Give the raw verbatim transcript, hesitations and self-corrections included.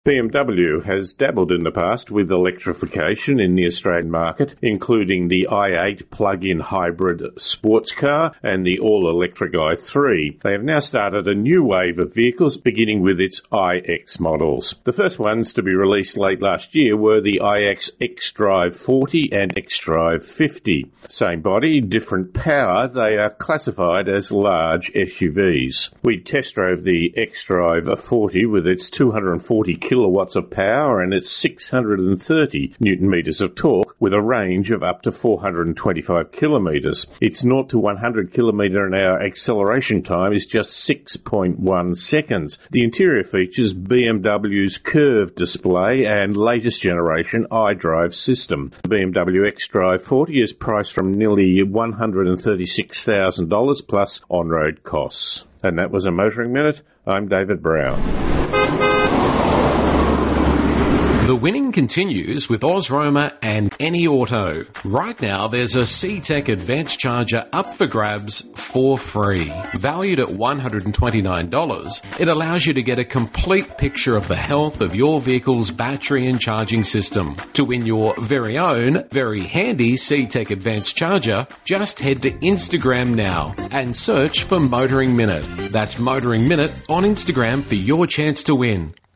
B M W has dabbled in the past with electrification in the Australian market, including the i eight plug-in hybrid sports car and the all-electric i three. They have now started a new wave of vehicles, beginning with its iX models. The first ones to be released late last year were the iX xDrive forty and xDrive fifty. Same body, different power, they are classified as large S U Vs. We test drove the xDrive forty with its two hundred forty kilowatts of power and its six hundred thirty newton meters of torque with a range of up to four hundred twenty-five kilometres. Its zero to one hundred kilometre an hour acceleration time is just six point one seconds. The interior features B M W's curved display and latest generation iDrive system. The B M W xDrive forty is priced from nearly one hundred thirty-six thousand dollars plus on-road costs. And that was a Motoring Minute. I'm David Brown. The winning continues with Ozroma and Any Auto. Right now there's a C-Tech Advanced Charger up for grabs for free. Valued at one hundred twenty-nine dollars, it allows you to get a complete picture of the health of your vehicle's battery and charging system. To win your very own, very handy C-Tech Advanced Charger, just head to Instagram now and search for Motoring Minute. That's Motoring Minute on Instagram for your chance to win.